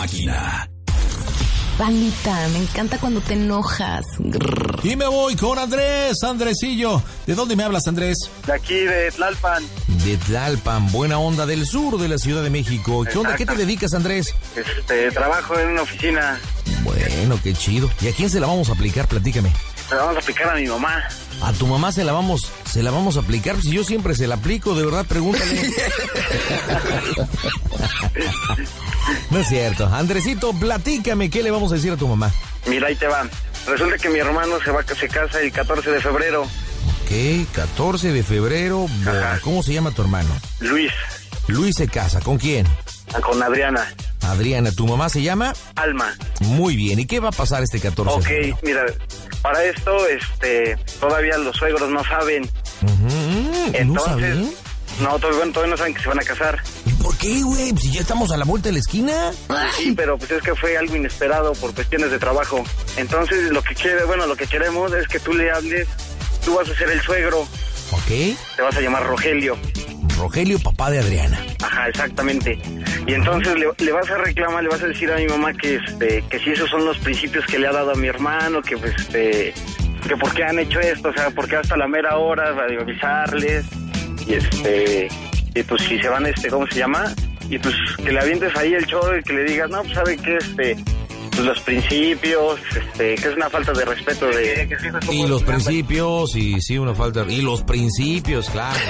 máquina. Pandita, me encanta cuando te enojas. Grrr. Y me voy con Andresillo. ¿De dónde me hablas, Andrés? De aquí, de Tlalpan. De Tlalpan, buena onda, del sur de la Ciudad de México. ¿Qué onda? ¿Qué te dedicas, Andrés? Trabajo en una oficina. Bueno, qué chido. ¿Y a quién se la vamos a aplicar? Platícame. Se la vamos a aplicar a mi mamá. A tu mamá se la vamos a aplicar. Si yo siempre se la aplico, de verdad, pregúntale. No es cierto. Andresito, platícame, ¿qué le vamos a decir a tu mamá? Mira, ahí te va. Resulta que mi hermano se casa el 14 de febrero. Ok, 14 de febrero. ¿Cómo se llama tu hermano? Luis. Luis se casa. ¿Con quién? Con Adriana. Adriana, ¿tu mamá se llama? Alma. Muy bien. ¿Y qué va a pasar este 14 de febrero? Ok, mira, para esto, todavía los suegros no saben. Entonces, ¿no saben? No, todavía no saben que se van a casar. ¿Y por qué, güey? Si ya estamos a la vuelta de la esquina. Sí, pero pues es que fue algo inesperado por cuestiones de trabajo. Entonces, lo que queremos es que tú le hables. Tú vas a ser el suegro. Ok. Te vas a llamar Rogelio. Rogelio, papá de Adriana. Ajá, exactamente. Y entonces le vas a reclamar, le vas a decir a mi mamá que si esos son los principios que le ha dado a mi hermano, que que por qué han hecho esto, o sea, por qué hasta la mera hora de avisarles. Y pues si se van, ¿cómo se llama? Y pues que le avientes ahí el choro y que le digas, no, pues sabe que pues los principios, que es una falta de respeto de... Y los principios, y sí, una falta... Y los principios, claro.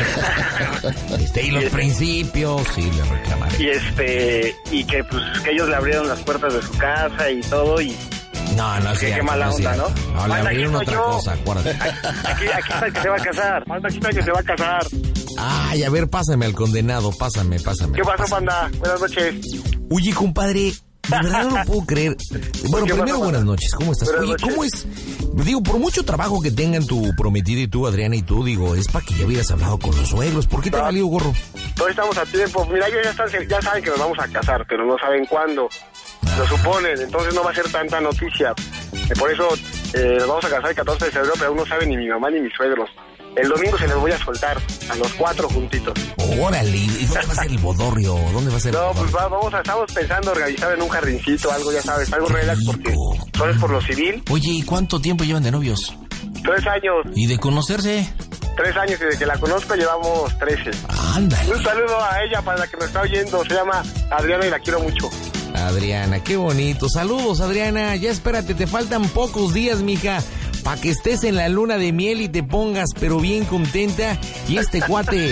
Y los principios, sí, le reclamaré. Y que pues que ellos le abrieron las puertas de su casa y todo, y... No, sí. Qué mala onda, ¿no? No, le abrieron otra cosa, acuérdate. Aquí está el que se va a casar. Aquí está el que se va a casar. Ay, a ver, pásame al condenado, pásame. ¿Qué pasó, panda? Buenas noches. Oye, compadre, de verdad no lo puedo creer. Bueno, primero, buenas noches, ¿cómo estás? Oye, ¿cómo es? Digo, por mucho trabajo que tengan tu prometida y tú, Adriana, y tú, digo, es para que ya hubieras hablado con los suegros. ¿Por qué te ha valido gorro? Todos estamos a tiempo. Mira, ellos ya saben que nos vamos a casar, pero no saben cuándo. Lo suponen, entonces no va a ser tanta noticia. Por eso nos vamos a casar el 14 de febrero, pero aún no saben ni mi mamá ni mis suegros. El domingo se les voy a soltar a los 4 juntitos. Órale, ¿y dónde va a ser el bodorrio? ¿Dónde va a ser el bodorrio? Pues estamos pensando organizar en un jardincito, algo, ya sabes, algo relax, porque todo es por lo civil. Oye, ¿y cuánto tiempo llevan de novios? 3 años. ¿Y de conocerse? 3 años, y desde que la conozco llevamos 13. Ándale. Un saludo a ella para la que me está oyendo, se llama Adriana y la quiero mucho. Adriana, qué bonito. Saludos, Adriana. Ya espérate, te faltan pocos días, mija, para que estés en la luna de miel y te pongas, pero bien contenta. Y este cuate...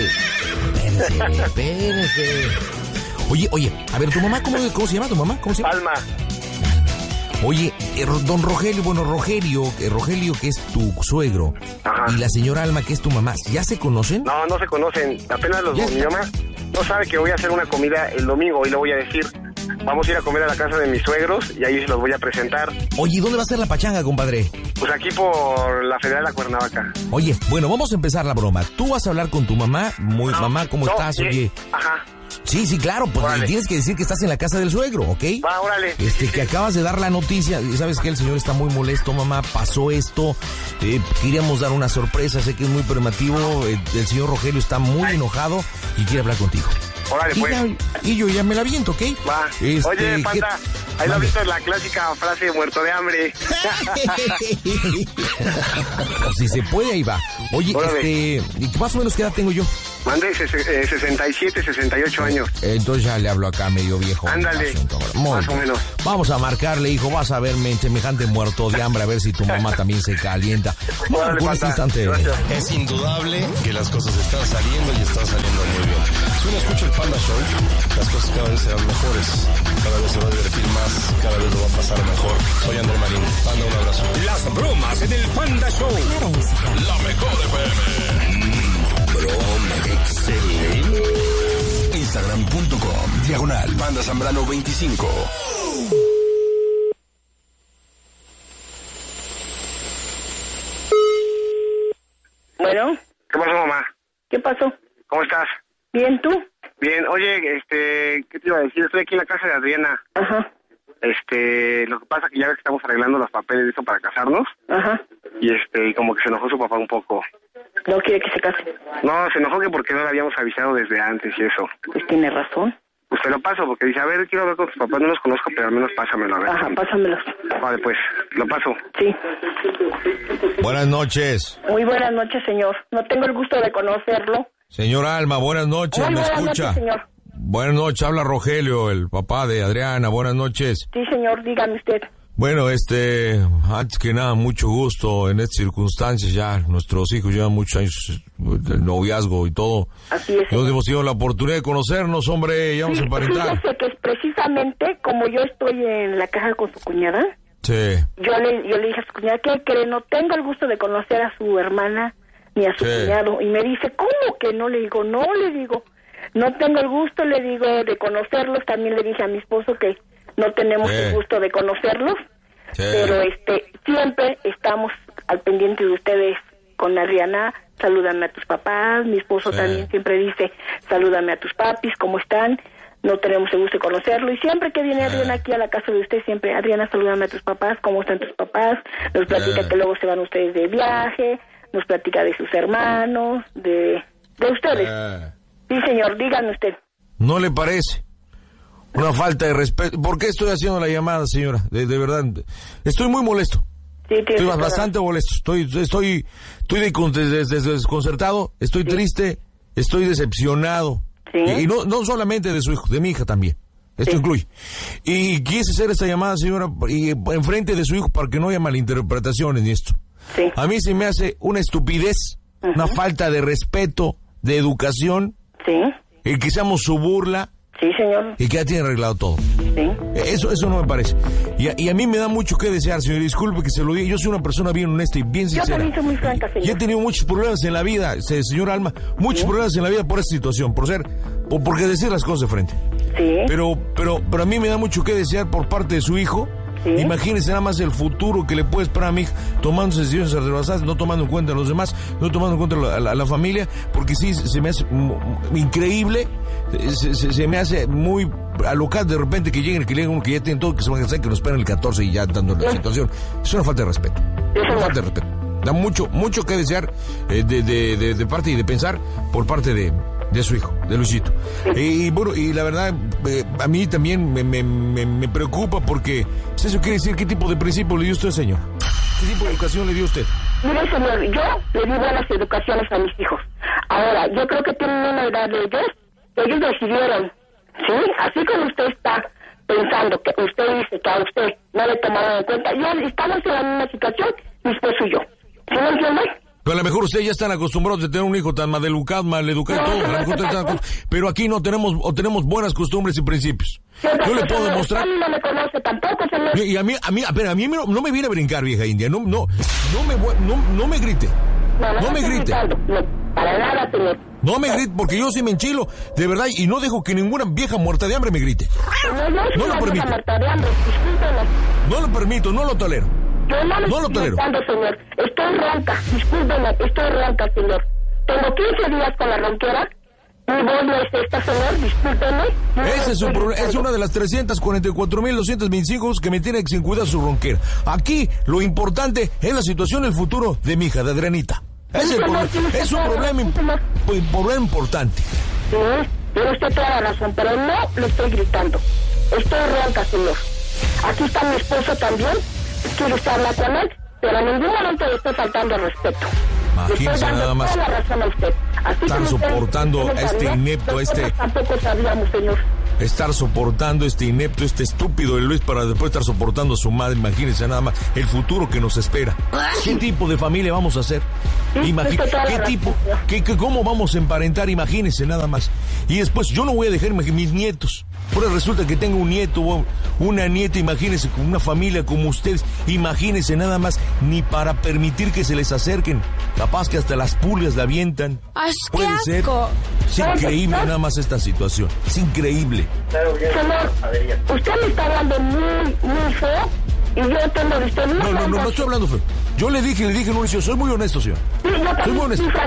Espérese. Oye, a ver, ¿tu mamá cómo se llama tu mamá? ¿Cómo se llama? Alma. Oye, don Rogelio, Rogelio que es tu suegro. Ajá. Y la señora Alma que es tu mamá, ¿ya se conocen? No se conocen, apenas mi mamá no sabe que voy a hacer una comida el domingo y le voy a decir, vamos a ir a comer a la casa de mis suegros y ahí se los voy a presentar. Oye, ¿dónde va a ser la pachanga, compadre? Pues aquí por la Federal de la Cuernavaca. Oye, bueno, vamos a empezar la broma. Tú vas a hablar con tu mamá, mamá, ¿cómo estás? Oye. Ajá. Sí, claro, pues le tienes que decir que estás en la casa del suegro, ¿ok? Va, órale. Que acabas de dar la noticia, y sabes que el señor está muy molesto, mamá, pasó esto, queríamos dar una sorpresa, sé que es muy premativo, el señor Rogelio está muy enojado y quiere hablar contigo. Órale, pues. Y yo ya me la viento, ¿ok? Va. Oye, panda, ahí lo has visto en la clásica frase muerto de hambre. Si se puede, ahí va. Oye, más o menos ¿qué edad tengo yo? Mande 67, 68 años. Entonces ya le hablo acá medio viejo. Ándale, más o menos. Vamos a marcarle, hijo, vas a verme semejante muerto de hambre, a ver si tu mamá también se calienta. Por este instante. Es indudable que las cosas están saliendo y están saliendo muy bien. Si uno escucha el Panda Show, las cosas cada vez serán mejores, cada vez se va a divertir más, cada vez lo va a pasar mejor. Soy André Marín, Panda, un abrazo. Las bromas en el Panda Show. La mejor FM. Broma excelente. Instagram.com/Panda Zambrano 25. Bueno. ¿Qué pasó, mamá? ¿Qué pasó? ¿Cómo estás? Bien, ¿tú? Bien, oye, ¿qué te iba a decir? Estoy aquí en la casa de Adriana. Ajá. Lo que pasa es que ya ves que estamos arreglando los papeles de eso para casarnos. Ajá. Y como que se enojó su papá un poco. ¿No quiere que se case? No, se enojó que porque no le habíamos avisado desde antes y eso. Pues tiene razón. Pues te lo paso, porque dice, a ver, quiero hablar con tus papás, no los conozco, pero al menos pásamelo, a ver. Ajá, pásamelos. Vale, pues, lo paso. Sí. Buenas noches. Muy buenas noches, señor. No tengo el gusto de conocerlo. Señor Alma, buenas noches, Muy ¿me buenas escucha? noches, señor. Buenas noches, habla Rogelio, el papá de Adriana, buenas noches. Sí, señor, dígame usted. Bueno, antes que nada, mucho gusto en estas circunstancias. Ya nuestros hijos llevan muchos años del noviazgo y todo. Así es. Nos hemos tenido la oportunidad de conocernos, hombre, ya vamos a emparentar. Fíjese que es precisamente como yo estoy en la caja con su cuñada. Sí. Yo le dije a su cuñada, ¿qué cree? No tengo el gusto de conocer a su hermana ni a su cuñado. Y me dice, ¿cómo que no? Le digo, no, no tengo el gusto, le digo, de conocerlos. También le dije a mi esposo que no tenemos el gusto de conocerlos, pero siempre estamos al pendiente de ustedes con Adriana. Salúdame a tus papás. Mi esposo también siempre dice, salúdame a tus papis, ¿cómo están? No tenemos el gusto de conocerlo. Y siempre que viene Adriana aquí a la casa de usted, siempre, Adriana, salúdame a tus papás, ¿cómo están tus papás? Nos platica que luego se van ustedes de viaje, nos platica de sus hermanos, de ustedes. Sí, señor, dígame usted. ¿No le parece una falta de respeto? ¿Por qué estoy haciendo la llamada, señora? De verdad, estoy muy molesto. Sí, estoy bastante molesto. Estoy desconcertado, estoy triste, estoy decepcionado. ¿Sí? Y no solamente de su hijo, de mi hija también. Esto incluye. Y quise hacer esta llamada, señora, y enfrente de su hijo para que no haya malinterpretaciones ni esto. Sí. A mí se me hace una estupidez, una falta de respeto, de educación. Sí. Y que seamos su burla. Sí, señor. Y que ya tiene arreglado todo. Sí. Eso no me parece. Y a mí me da mucho que desear, señor. Disculpe que se lo diga. Yo soy una persona bien honesta y bien sincera. Yo también soy muy franca, señor. Y he tenido muchos problemas en la vida, señor Alma. Muchos problemas en la vida por esta situación. Porque decir las cosas de frente. Sí. Pero a mí me da mucho que desear por parte de su hijo. Sí. Imagínese nada más el futuro que le puede esperar a mi hija, tomando decisiones arrebatadas, no tomando en cuenta a los demás, no tomando en cuenta a la familia, porque sí, se me hace increíble, se me hace muy alocado de repente que lleguen uno que ya tienen todo, que se van a hacer, que nos esperan el 14 y ya dando la situación. Es una falta de respeto. Una falta de respeto. Da mucho que desear de parte y de pensar por parte de su hijo, de Luisito. Y bueno, y la verdad, a mí también me preocupa porque eso quiere decir qué tipo de principio le dio usted, señor. ¿Qué tipo de educación le dio usted? Mire, señor, yo le di buenas educaciones a mis hijos. Ahora, yo creo que tienen una edad de ellos decidieron, ¿sí? Así como usted está pensando, que usted dice que a usted no le tomaron en cuenta, estamos en la misma situación, mi esposo y yo. ¿Sí me entiendes? Pero a lo mejor ustedes ya están acostumbrados de tener un hijo tan maleducado y todo. Pero aquí no tenemos buenas costumbres y principios. Yo le puedo demostrar. No me conoce tampoco, señor. Y a mí no me viene a brincar, vieja india. No me grite. No me grite. No, para nada, señor. No me grite, porque yo sí me enchilo, de verdad, y no dejo que ninguna vieja muerta de hambre me grite. No lo permito. No lo permito, no lo tolero. Yo no lo tolero. Señor. Estoy ronca, discúlpeme, estoy ronca, señor. Tengo 15 días con la ronquera. Mi voz no es esta, señor, discúlpeme. Ese es su problema, es una de las 344.225 que me tiene sin cuidar su ronquera. Aquí, lo importante es la situación, el futuro de mi hija, de Adrianita. Es un problema importante. Sí, tiene usted toda la razón, pero no le estoy gritando. Estoy ronca, señor. Aquí está mi esposo también. Quiero usted hablar con él, pero en ningún momento le estoy faltando el respeto. Imagínese nada más estar soportando a este inepto, Tampoco sabíamos, señor. Estar soportando este inepto, este estúpido de Luis para después estar soportando a su madre. Imagínense nada más el futuro que nos espera. ¿Qué tipo de familia vamos a hacer? ¿Cómo vamos a emparentar? Imagínense nada más. Y después yo no voy a dejar mis nietos. Ahora resulta que tengo un nieto o una nieta, imagínense, con una familia como ustedes, imagínense nada más, ni para permitir que se les acerquen. Capaz que hasta las pulgas la avientan. Puede ser. Es increíble nada más esta situación. Es increíble. Señor, usted me está hablando muy feo y yo tengo de usted No estoy hablando feo. Yo le dije, no, soy muy honesto, señor. Sí, soy muy honesto.